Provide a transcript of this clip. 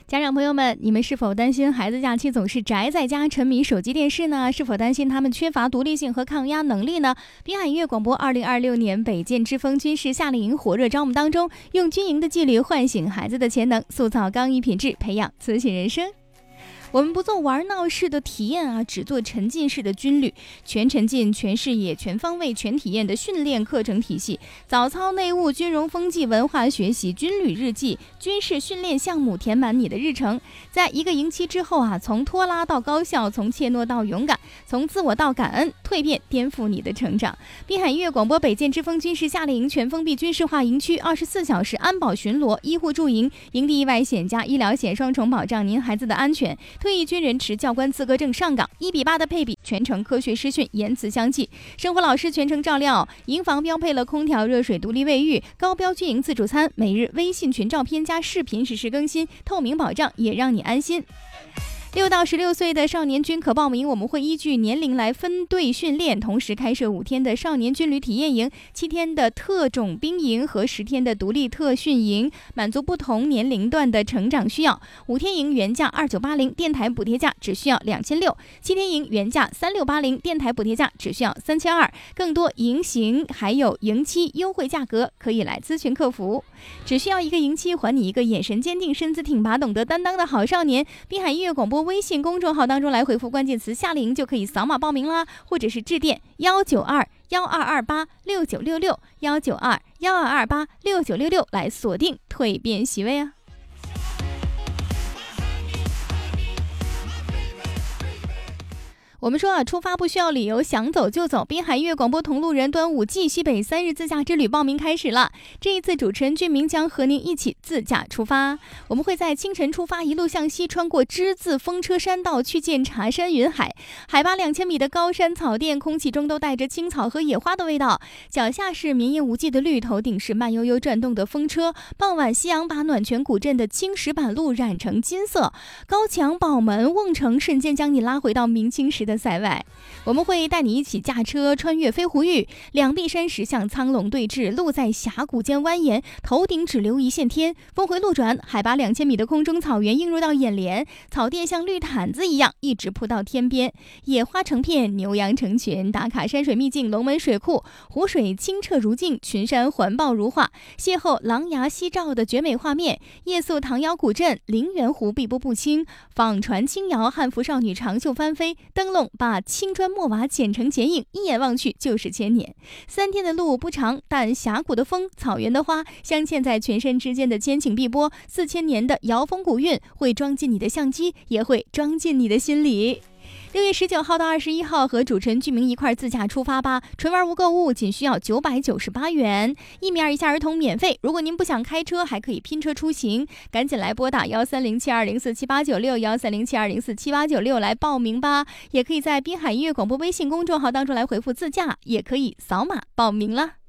家长朋友们，你们是否担心孩子假期总是宅在家沉迷手机电视呢？是否担心他们缺乏独立性和抗压能力呢？滨海音乐广播2026年北建之风军事夏令营火热招募当中，用军营的纪律唤醒孩子的潜能，塑造刚毅品质，培养自信人生。我们不做玩闹式的体验啊，只做沉浸式的军旅，全沉浸、全视野、全方位、全体验的训练课程体系，早操内务、军容风纪、文化学习、军旅日记、军事训练项目，填满你的日程。在一个营期之后啊，从拖拉到高效，从怯懦到勇敢，从自我到感恩，蜕变颠覆你的成长。滨海音乐广播北建之风军事夏令营全封闭军事化营区，24小时安保巡逻、医护驻营，营地意外险加医疗险双重保障您孩子的安全。退役军人持教官资格证上岗，1:8的配比，全程科学师训，言辞相继，生活老师全程照料。营房标配了空调、热水、独立卫浴，高标军营自助餐，每日微信群照片加视频实时更新，透明保障也让你安心。6到16岁的少年军可报名，我们会依据年龄来分队训练，同时开设5天的少年军旅体验营、7天的特种兵营和10天的独立特训营，满足不同年龄段的成长需要。5天营原价2980，电台补贴价只需要2600；7天营原价3680，电台补贴价只需要3200。更多营型还有营期优惠价格，可以来咨询客服。只需要一个营期，还你一个眼神坚定、身子挺拔、懂得担当的好少年。滨海音乐广播微信公众号当中来回复关键词夏令营，就可以扫码报名啦，或者是致电192-1228-6966，192-1228-6966来锁定蜕变席位啊。我们说啊，出发不需要理由，想走就走。滨海音乐广播同路人端午暨西北3日自驾之旅报名开始了。这一次主持人俊明将和您一起自驾出发，我们会在清晨出发，一路向西，穿过之字风车山道，去见茶山云海。海拔2000米的高山草甸，空气中都带着青草和野花的味道。脚下是绵延无际的绿，头顶是慢悠悠转动的风车。傍晚夕阳把暖泉古镇的青石板路染成金色，高墙宝门瓮城瞬间将你拉回到明清时的塞外。我们会带你一起驾车穿越飞狐峪，两壁山石像苍龙对峙，路在峡谷间蜿蜒，头顶只留一线天。峰回路转，海拔2000米的空中草原映入到眼帘，草甸像绿毯子一样一直铺到天边，野花成片，牛羊成群。打卡山水秘境龙门水库，湖水清澈如镜，群山环抱如画，邂逅狼牙夕照的绝美画面。夜宿唐窑古镇，陵园湖碧波不清，舫船轻摇，汉服少女长袖翻飞，灯笼把青砖墨瓦剪成剪影，一眼望去就是千年。3天的路不长，但峡谷的风、草原的花镶嵌在全身之间的千顷碧波，4000年的瑶风古韵会装进你的相机，也会装进你的心里。6月19号到21号，和主持人俊明一块自驾出发吧！纯玩无购物，仅需要998元，1米2以下儿童免费。如果您不想开车，还可以拼车出行，赶紧来拨打13072047896，13072047896来报名吧！也可以在滨海音乐广播微信公众号当中来回复自驾，也可以扫码报名了。